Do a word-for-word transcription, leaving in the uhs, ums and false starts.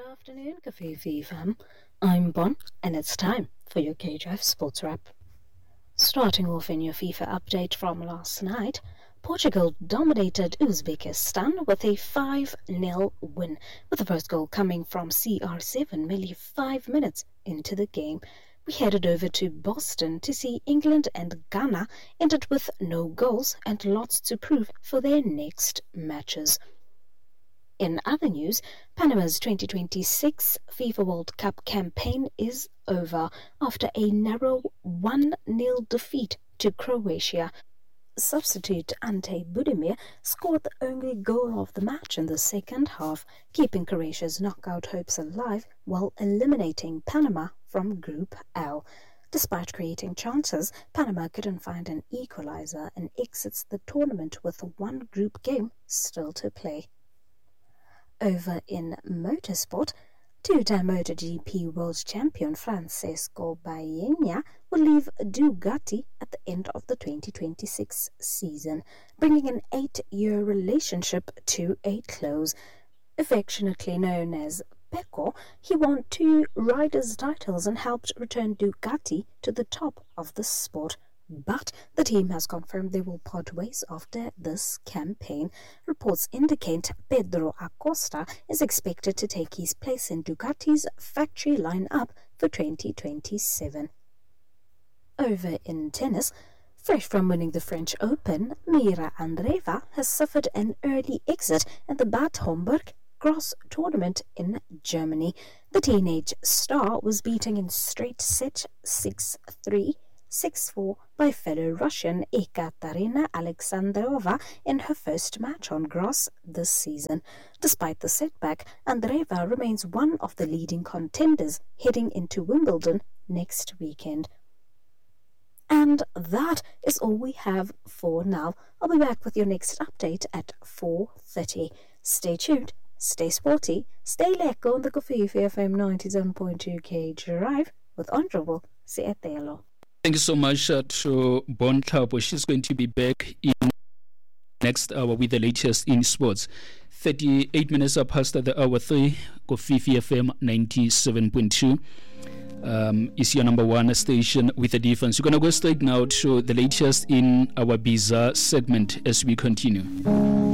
afternoon, Cafe fam. I'm Bon, and it's time for your K J F Sports Wrap. Starting off in your FIFA update from last night, Portugal dominated Uzbekistan with a five nil win, with the first goal coming from C R seven merely five minutes into the game. We headed over to Boston to see England and Ghana ended with no goals and lots to prove for their next matches. In other news, Panama's twenty twenty-six FIFA World Cup campaign is over after a narrow one nil defeat to Croatia. Substitute Ante Budimir scored the only goal of the match in the second half, keeping Croatia's knockout hopes alive while eliminating Panama from Group L. Despite creating chances, Panama couldn't find an equalizer and exits the tournament with one group game still to play. Over in motorsport, two-time MotoGP World Champion Francesco Bagnaia will leave Ducati at the end of the twenty twenty-six season, bringing an eight-year relationship to a close. Affectionately known as Pecco, he won two riders' titles and helped return Ducati to the top of the sport. But the team has confirmed they will part ways after this campaign. Reports indicate Pedro Acosta is expected to take his place in Ducati's factory lineup for twenty twenty-seven. Over in tennis, fresh from winning the French Open, Mira Andreeva has suffered an early exit at the Bad Homburg Cross tournament in Germany. The teenage star was beaten in straight set six three, six four by fellow Russian Ekaterina Alexandrova in her first match on grass this season. Despite the setback, Andreeva remains one of the leading contenders heading into Wimbledon next weekend. And that is all we have for now. I'll be back with your next update at four thirty. Stay tuned, stay sporty, stay lekker on the Coffee F M ninety-seven point two K Drive with Honorable Seatelo. Thank you so much uh, to Bon Tabo. She's going to be back in next hour with the latest in sports. thirty-eight minutes up past the hour three. Kofifi F M ninety-seven point two um, is your number one station with a difference. We're going to go straight now to the latest in our bizarre segment as we continue.